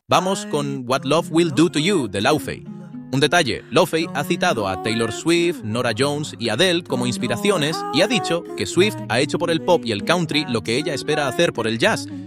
Vamos con What Love Will Do to You de Laufey. Un detalle, Laufey ha citado a Taylor Swift, Norah Jones y Adele como inspiraciones y ha dicho que Swift ha hecho por el pop y el country lo que ella espera hacer por el jazz,